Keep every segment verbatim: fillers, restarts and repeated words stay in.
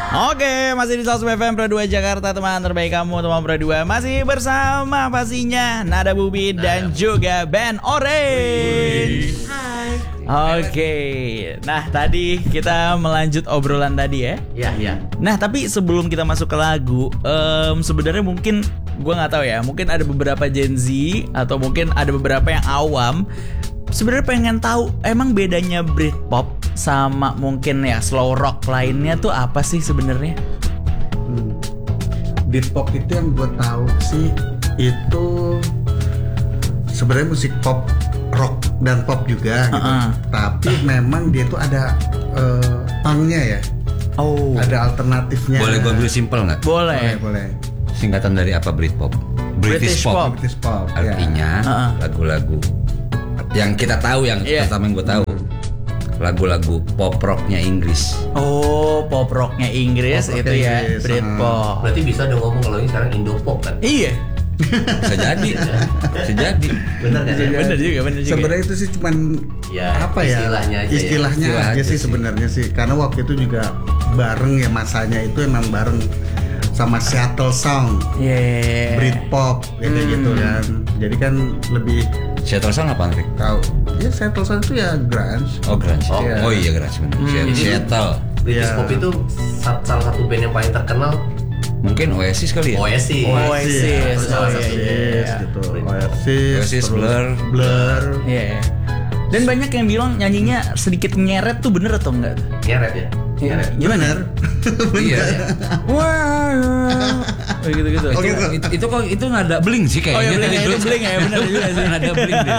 Oke, masih di seratus F M Pro dua Jakarta, teman terbaik kamu, teman Pro dua. Masih bersama pastinya Nada Bubi dan juga band Orange. Hai. Oke, nah tadi kita melanjut obrolan tadi ya. Iya, iya. Nah tapi sebelum kita masuk ke lagu, um, sebenarnya mungkin gue nggak tahu ya, mungkin ada beberapa Gen Z atau mungkin ada beberapa yang awam sebenarnya pengen tahu emang bedanya Britpop sama mungkin ya slow rock lainnya tuh apa sih sebenarnya? Hmm. Britpop itu yang gue tahu sih itu sebenarnya musik pop, rock dan pop juga gitu. Uh-uh. Tapi memang dia tuh ada uh, punknya ya. Oh. Ada alternatifnya. Boleh gue ambil simple nggak? Boleh. Boleh. Singkatan dari apa Britpop? British British, pop. pop. British pop. Artinya ya. uh-uh. lagu-lagu yang kita tahu, yang yeah. pertama yang gue tahu, lagu-lagu pop rocknya Inggris. Oh, pop rocknya Inggris pop itu rock ya Inggris, Britpop. Berarti bisa dong ngomong kalau ini sekarang Indopop kan? Iya. Bisa jadi, bisa jadi. Bener kan? Ya? Bener juga, bener juga. Sebenarnya itu sih cuman ya, apa ya? Istilahnya aja. Istilahnya ya. aja, Istilah sih aja sebenarnya sih. Karena waktu itu juga bareng ya, masanya itu emang bareng sama Seattle Sound, yeah. Britpop gitu hmm. gitu kan. Jadi kan lebih Seattle Sound apa Andri? tahu. Ya Seattle Sound itu ya grunge. Oh grunge. Oh, oh, oh iya grunge benar. Hmm. Seattle. British Ya. Pop itu salah satu band yang paling terkenal. Mungkin Oasis kali ya? Oasis. Oasis. Salah Oh, satunya. iya. gitu. Britpop. Oasis, Oasis, terus Blur. Blur. Iya. Yeah. Dan banyak yang bilang nyanyinya sedikit nyeret tuh, bener atau enggak? Nyeret ya? Iya. Nyeret. Gimana? Bener. Iya. Wah, gitu-gitu. Oh, itu, itu, itu kok itu nada bling sih kayaknya. Oh ya bling, tadi itu tuh. bling ya, bener juga sih. Nada bling deh.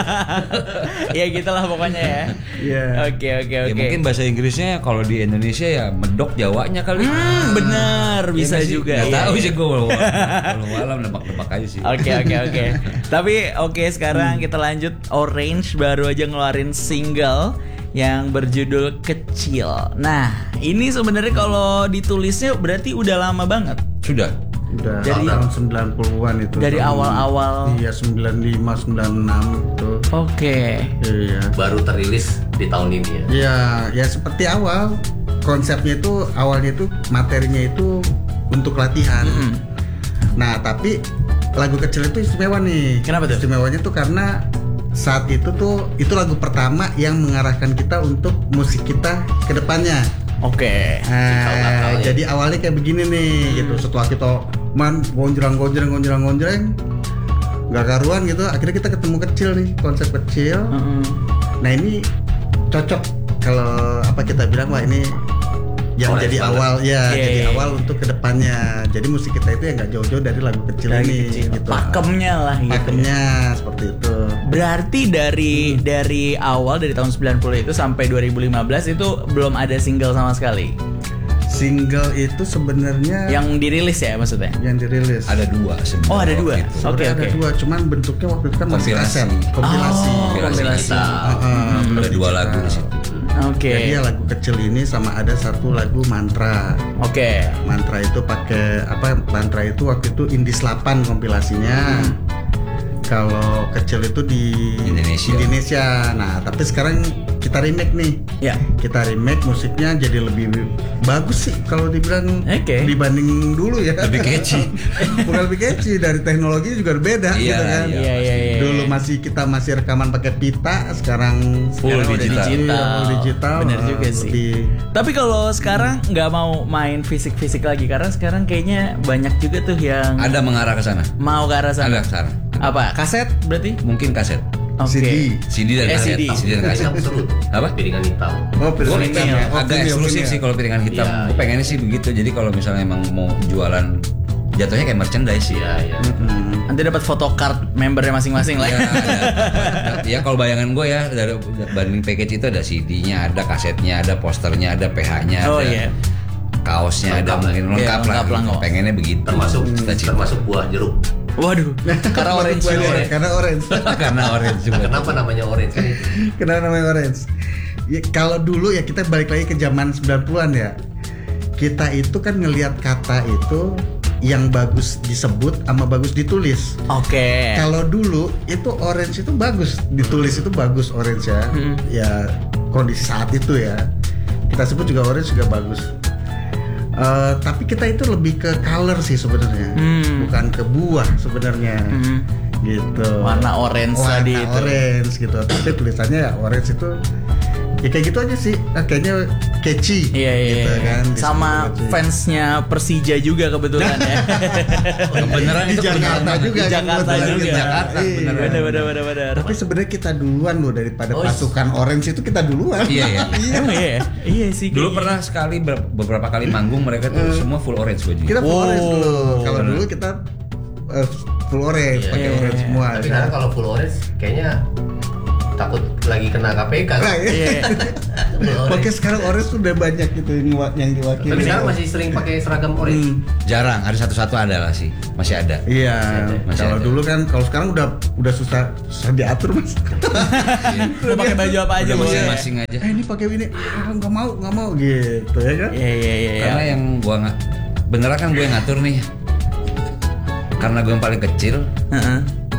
Ya gitulah pokoknya ya. Iya. Oke oke Ya oke. mungkin bahasa Inggrisnya kalau di Indonesia ya medok Jawanya kali. Hmm, bener, bisa Ya, juga. Gak Iya, tahu iya. sih gue walau malam nebak-nebak aja sih. Oke oke oke. Tapi oke sekarang kita lanjut. Orange baru aja ngeluarin single yang berjudul Kecil. Nah, ini sebenarnya kalau ditulisnya berarti udah lama banget. Sudah. Udah Dari- tahun sembilan puluhan itu. Dari tahun- awal-awal. Iya, sembilan puluh lima, sembilan puluh enam itu. Oke. Iya. Baru terilis di tahun ini ya. Ya, ya seperti awal. Konsepnya itu awalnya itu materinya itu untuk latihan. Mm-mm. Nah, tapi lagu Kecil itu istimewa nih. Kenapa tuh? Istimewanya tuh karena saat itu tuh itu lagu pertama yang mengarahkan kita untuk musik kita ke depannya. Oke. Cikal Nah, bakalnya. jadi awalnya kayak begini nih gitu. Setelah kita man gonjreng gonjreng gonjreng gonjreng nggak karuan gitu, akhirnya kita ketemu Kecil nih, konsep Kecil. Mm-mm. Nah ini cocok kalau apa kita bilang, wah ini yang Orange jadi banget. awal ya, Yeah, jadi yeah, awal untuk kedepannya. Jadi musik kita itu ya nggak jauh-jauh dari lagu Kecil Lagi ini. kecil. Gitu. Pakemnya lah gitu. Pakemnya seperti itu. Berarti dari dari awal dari tahun sembilan puluh itu sampai dua ribu lima belas itu belum ada single sama sekali. Single itu sebenarnya yang, Yang dirilis ya maksudnya? dirilis. Ada dua sebenarnya. Oh, ada dua. Gitu. Oke, Sebenarnya ada oke. dua, cuman bentuknya waktu itu kan masih Kompilasi. kaset, kompilasi. Oh, Kompilasi kompilasi. digital. Ah, ah, belum Ada dua digital. lagu di situ. Oke. Jadi ya lagu Kecil ini sama ada satu lagu Mantra. Oke. Mantra itu pakai apa? Mantra itu waktu itu Indis delapan kompilasinya. Kalau Kecil itu di Indonesia. Indonesia. Nah, tapi sekarang kita remake nih. Ya. Kita remake, musiknya jadi lebih bagus sih kalau dibilang Oke. dibanding dulu ya. Lebih catchy. Bukan lebih catchy, dari teknologi juga beda Iya, gitu kan. iya, Iya iya iya. Dulu masih kita masih rekaman pakai pita, sekarang Full sekarang udah digital. digital. full digital. Bener eh, juga sih. lebih- Tapi kalau sekarang nggak mau main fisik-fisik lagi karena sekarang kayaknya banyak juga tuh yang Ada mengarah ke sana. mau ke arah sana. Ada ke sana. Apa? Kaset berarti? Mungkin kaset. Oke. C D. C D dan Eh, kaset. C D. C D dan kaset. Piringan seru. Apa? Piringan hitam. Oh, Gue piringan pengen hitam ya. Oh, agak vinyl, eksklusif vinyl. sih kalau piringan hitam. Iya, Gue iya. pengennya sih begitu. Jadi kalau misalnya emang mau jualan, jatuhnya kayak merchandise sih. Iya, iya. Hmm. Nanti dapat photocard membernya masing-masing lah. Ya, ada, ya kalau bayangan gue ya dari banding package itu ada C D-nya, ada kasetnya, ada posternya, ada P H-nya, Oh ada iya. kaosnya, ada Lengkap. mungkin Iya, lengkap lah. lengkap lah, kok. Pengennya begitu. Termasuk Cita-cita. termasuk buah jeruk. Waduh. Karena orange Karena juga ya. Karena orange. Karena orange juga. Kenapa namanya orange kan itu? Kenapa namanya orange? Ya, kalau dulu ya kita balik lagi ke zaman sembilan puluhan ya. Kita itu kan ngelihat kata itu yang bagus disebut sama bagus ditulis. Oke. Kalau dulu itu orange itu bagus, ditulis itu bagus orange ya. Hmm. Ya kondisi saat itu ya. Kita sebut juga orange juga bagus. Uh, tapi kita itu lebih ke color sih sebenarnya, Hmm. bukan ke buah sebenarnya, Hmm. gitu. Warna orange Warna tadi itu. orange gitu. Tapi tulisannya ya orange itu, ya kayak gitu aja sih. Nah, kayaknya catchy, Iya iya. gitu iya. kan. Sama Catchy. fansnya Persija juga kebetulan ya. Beneran Di itu Jakarta beneran. juga, Di kan, Jakarta kebetulan juga. kita. Jakarta, Iya. beneran. Bener bener bener bener. Tapi sebenarnya kita duluan loh daripada Oh, pasukan orange itu kita duluan. Iya ya. Emang iya. Iya sih. Dulu kayaknya. pernah sekali ber- beberapa kali manggung mereka tuh semua full orange bajunya. Kita full Oh. orange dulu. Kalau dulu kita uh, full orange, Iya. pakai Iya. orange semua. Tapi sekarang kalau full orange kayaknya takut lagi kena K P K. Nah, iya. Iya. Full orange. Pakai sekarang orange sudah banyak gitu yang wa- yang diwakili. Tapi sekarang masih sering pakai seragam orange. Hmm. Jarang, ada satu-satu ada lah sih. Masih ada. Iya, Masih kalau ada. dulu kan, kalau sekarang udah udah susah susah diatur mas. Mau pakai baju apa aja Udah boleh. masing-masing aja. Eh ini pakai ini, ah nggak mau nggak mau gitu ya kan? Iya iya iya. iya. Karena yang gua nggak beneran kan gue yang ngatur nih. Karena gue yang paling kecil, Heeh.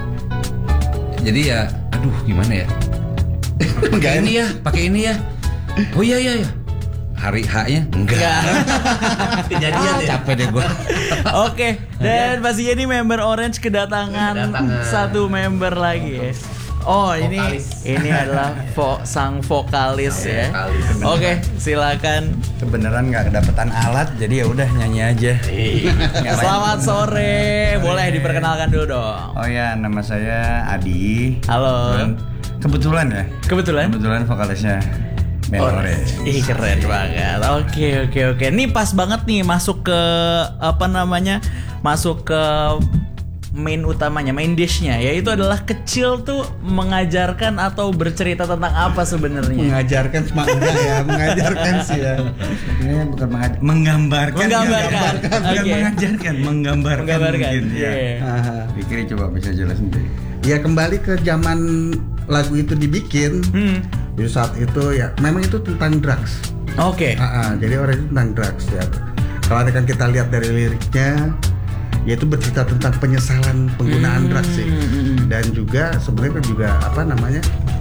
jadi ya, aduh gimana ya? Pakai ini ya, pakai ini ya. Oh iya iya ya. Hari H-nya enggak. Enggak. Kejadian ya. Capek deh gua. Oke, dan pastinya ini member Orange kedatangan, Kedatangan. satu member lagi ya. Oh ini Vokalis. ini adalah vo, sang vokalis ya. Vokalis. Oke, silakan. Kebenaran nggak kedapetan alat, jadi ya udah nyanyi aja. Iya. Nggak Selamat lain. sore, boleh diperkenalkan dulu dong. Oh ya, nama saya Adi. Halo. Kebetulan, kebetulan ya. Kebetulan. Kebetulan vokalisnya band Oh, Orange. ih keren banget. Oke oke oke. Ini pas banget nih masuk ke apa namanya? Masuk ke main utamanya, main dishnya, yaitu adalah kecil tuh mengajarkan atau bercerita tentang apa sebenarnya? Mengajarkan cuma enggak ya, mengajarkan sih ya. Sebenarnya bukan mengajar, menggambarkan. Menggambarkan. ya, bukan Oke. mengajarkan, menggambarkan. Menggambarkan, mungkin, ya. iya. Aha. Fikri coba bisa jelasin deh. Ya kembali ke zaman lagu itu dibikin, Hmm. di saat itu ya memang itu tentang drugs. Oke. Ah, ah, jadi orang itu tentang drugs ya. Kalau kan kita lihat dari liriknya, yaitu bercerita tentang penyesalan penggunaan Hmm, drugs sih, hmm, dan juga sebenarnya kan juga apa namanya,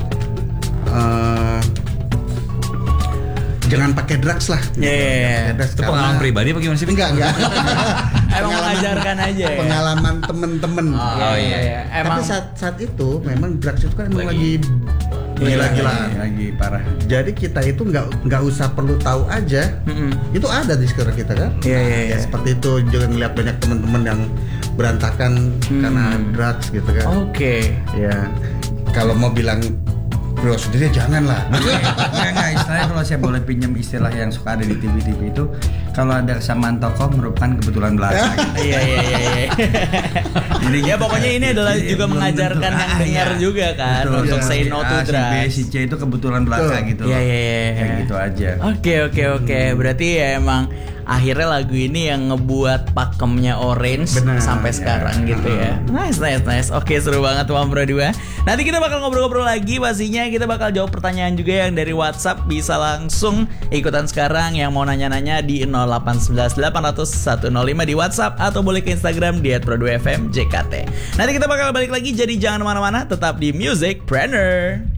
eh, jangan pakai drugs lah. gitu. Iya, iya, iya. Jangan pakai drugs Itu karena- pengalaman pribadi apa gimana sih? Enggak enggak. Emang mengajarkan aja ya. Pengalaman temen-temen. Oh, iya, iya. Emang Tapi saat saat itu memang drugs itu kan emang lagi Iya, gila-gilaan. Lagi, lagi parah. Jadi kita itu nggak nggak usah perlu tahu aja, Mm-mm. itu ada di sekitar kita kan. Iya, iya, Ya, iya. seperti itu, jangan lihat banyak teman-teman yang berantakan Hmm. karena drugs gitu kan. Oke. Ya kalau mau bilang bro sendiri jangan lah. Enggak, enggak, istilahnya kalau saya boleh pinjam istilah yang suka ada di T V-T V itu, kalau ada kesamaan tokoh merupakan kebetulan belaka. gitu. Iya iya iya. iya. Jadi Ya gitu. pokoknya ini adalah Jadi juga belum mengajarkan tentu- yang ah, dengar iya. juga kan Betul, untuk ya. say no Si to A, si B, drugs. si C itu kebetulan belaka Betul. gitu. Iya loh. iya iya. Kayak gitu aja. Oke oke oke. Berarti ya emang akhirnya lagu ini yang ngebuat pakemnya Orange Benar, sampai ya. sekarang gitu ya. Nice nice nice. Oke seru banget Mam Bro dua. Nanti kita bakal ngobrol-ngobrol lagi pastinya, kita bakal jawab pertanyaan juga yang dari WhatsApp, bisa langsung ikutan sekarang yang mau nanya-nanya di nol delapan satu sembilan delapan nol nol satu nol lima di WhatsApp atau boleh ke Instagram di et pro dua f m j k t. Nanti kita bakal balik lagi, jadi jangan kemana-mana, tetap di Music Planner.